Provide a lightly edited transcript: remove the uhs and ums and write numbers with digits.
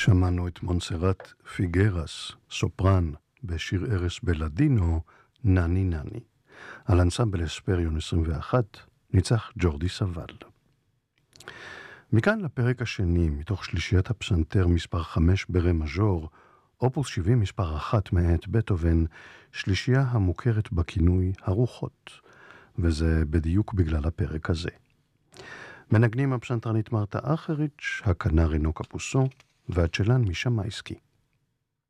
שמענו את מונסרט פיגרס, סופרן, בשיר ארס בלדינו, נני נני. על אנסמבל אספריון 21 ניצח ג'ורדי סבל. מכאן לפרק השני, מתוך שלישיית הפסנתר מספר 5 ברה מז'ור, אופוס 70 מספר 1 מאת בטהובן, שלישייה המוכרת בכינוי הרוחות, וזה בדיוק בגלל הפרק הזה. מנגנים הפסנתרנית מרתה אחריץ', הכנר אינו קפוסו, והצ'לן מישה מייסקי.